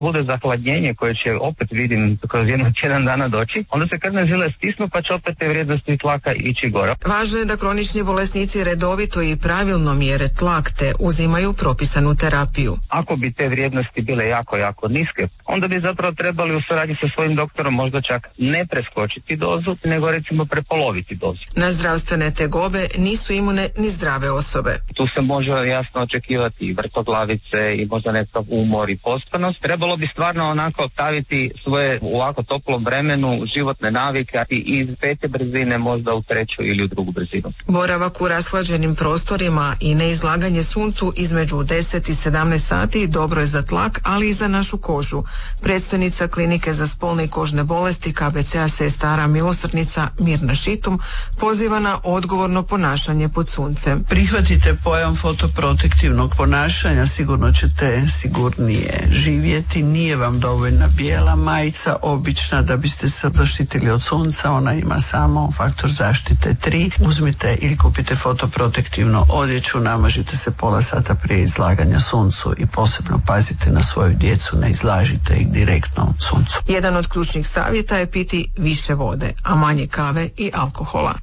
bude zahladnjenje koje će opet vidim kroz jedno tjedan dana doći, onda se krvne žile stisnu pa će opet te vrijednosti tlaka ići gore. Važno je da kronični bolesnici redovito i pravilno mjere tlak te uzimaju propisanu terapiju. Ako bi te vrijednosti bile jako niske, onda bi zapravo trebali u suradnji sa svojim doktorom možda čak ne preskočiti dozu, nego recimo prepoloviti dozu. Na zdravstvene tegobe nisu imune ni zdrave osobe. Tu se može jasno očekivati i vrtoglavice i možda nekakav umor i pospanost. Trebalo bi stvarno onako staviti svoje u ovako toplom vremenu životne navike i iz 5. brzine možda u 3. ili u 2. brzinu. Boravak u rashlađenim prostorima i neizlaganje suncu između 10 i 17 sati dobro je za tlak, ali i za našu kožu. Predstojnica Klinike za spolne i kožne bolesti KBC-a Sestara Milosrdnica Mirna Šitum poziva na odgovorno ponašanje pod suncem. Prihvatite pojam fotoprotektivnog ponašanja, sigurno ćete sigurnije živjeti. Nije vam dovoljna bijela majica obična da biste se zaštitili od sunca, ona ima samo faktor zaštite 3. Uzmite ili kupite fotoprotektivnu odjeću, namažite se pola sata prije izlaganja suncu i posebno pazite na svoju djecu, ne izlažite ih direktno suncu. Jedan od ključnih savjeta je piti više vode, a manje kave i alkohola.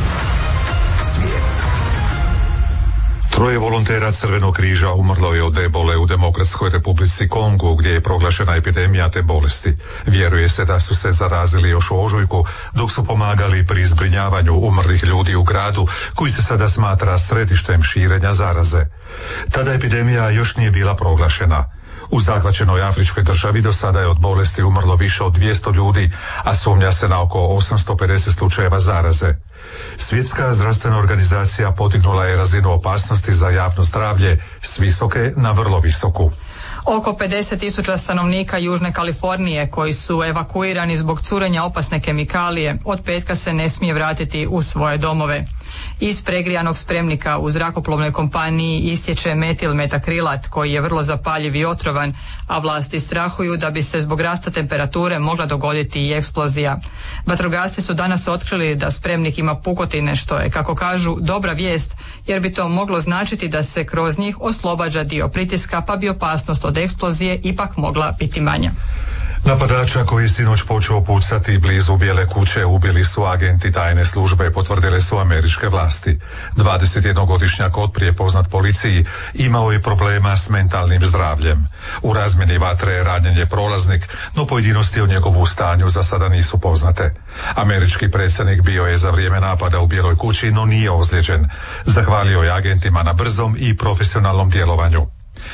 Troje volontera Crvenog križa umrlo je od ebole u Demokratskoj Republici Kongo, gdje je proglašena epidemija te bolesti. Vjeruje se da su se zarazili još u ožujku, dok su pomagali pri zbrinjavanju umrlih ljudi u gradu, koji se sada smatra središtem širenja zaraze. Tada epidemija još nije bila proglašena. U zahvaćenoj afričkoj državi do sada je od bolesti umrlo više od 200 ljudi, a sumnja se na oko 850 slučajeva zaraze. Svjetska zdravstvena organizacija podignula je razinu opasnosti za javno zdravlje s visoke na vrlo visoku. Oko 50.000 stanovnika Južne Kalifornije koji su evakuirani zbog curenja opasne kemikalije od petka se ne smije vratiti u svoje domove. Iz pregrijanog spremnika u zrakoplovnoj kompaniji istječe metilmetakrilat koji je vrlo zapaljiv i otrovan, a vlasti strahuju da bi se zbog rasta temperature mogla dogoditi i eksplozija. Vatrogasci su danas otkrili da spremnik ima pukotine, što je, kako kažu, dobra vijest, jer bi to moglo značiti da se kroz njih oslobađa dio pritiska, pa bi opasnost od eksplozije ipak mogla biti manja. Napadača koji je sinoć počeo pucati blizu Bijele kuće ubili su agenti tajne službe, potvrdile su američke vlasti. 21-godišnjak otprije poznat policiji imao je problema s mentalnim zdravljem. U razmjeni vatre ranjen je prolaznik, no pojedinosti o njegovu stanju za sada nisu poznate. Američki predsjednik bio je za vrijeme napada u Bijeloj kući, no nije ozlijeđen. Zahvalio je agentima na brzom i profesionalnom djelovanju.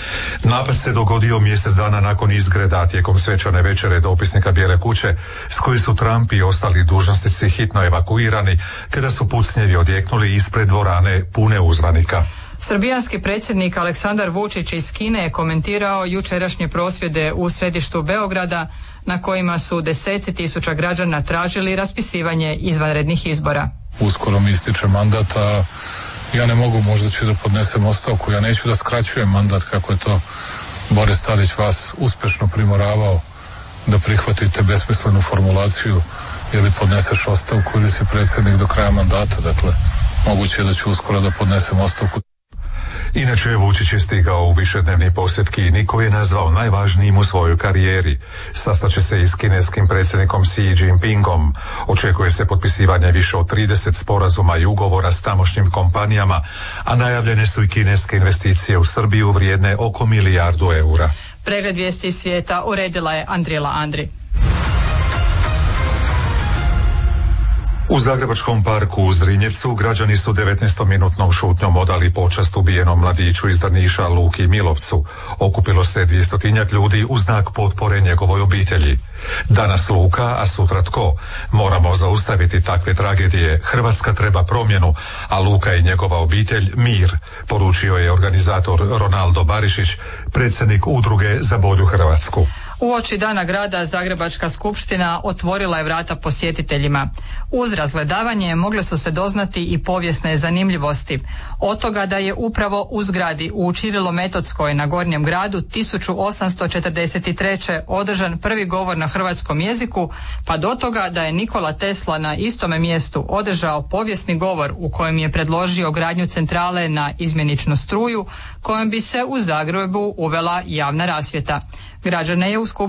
Napad se dogodio mjesec dana nakon izgreda tijekom svečane večere dopisnika Bijele kuće, s koje su Trump i ostali dužnosnici hitno evakuirani kada su pucnjevi odjeknuli ispred dvorane pune uzvanika. Srbijanski predsjednik Aleksandar Vučić iz Kine je komentirao jučerašnje prosvjede u središtu Beograda na kojima su deseci tisuća građana tražili raspisivanje izvanrednih izbora. Uskoro mi ističe mandata. Ja ne mogu, možda ću da podnesem ostavku, ja neću da skraćujem mandat kako je to Boris Tadić vas uspješno primoravao da prihvatite besmislenu formulaciju ili podneseš ostavku ili si predsjednik do kraja mandata, dakle moguće je da ću uskoro da podnesem ostavku. Inače, Vučić je stigao u višednevni posjet Kini koji je nazvao najvažnijim u svojoj karijeri. Sastaće se i s kineskim predsjednikom Xi Jinpingom. Očekuje se potpisivanje više od 30 sporazuma i ugovora s tamošnjim kompanijama, a najavljene su i kineske investicije u Srbiju vrijedne oko $1 milijardu. Pregled vijesti iz svijeta uredila je Andrijela Andri. U Zagrebačkom parku u Zrinjevcu građani su 19-minutnom šutnjom odali počast ubijenom mladiću iz Drniša Luki Milovcu. Okupilo se 200-tinjak ljudi u znak potpore njegovoj obitelji. Danas Luka, a sutra tko? Moramo zaustaviti takve tragedije. Hrvatska treba promjenu, a Luka i njegova obitelj mir, poručio je organizator Ronaldo Barišić, predsjednik Udruge za bolju Hrvatsku. Uoči Dana grada Zagrebačka skupština otvorila je vrata posjetiteljima. Uz razgledavanje mogle su se doznati i povijesne zanimljivosti. Od toga da je upravo u zgradi u Ćirilo-Metodskoj na Gornjem gradu 1843. održan prvi govor na hrvatskom jeziku, pa do toga da je Nikola Tesla na istome mjestu održao povijesni govor u kojem je predložio gradnju centrale na izmjeničnu struju kojom bi se u Zagrebu uvela javna rasvjeta. Građane je u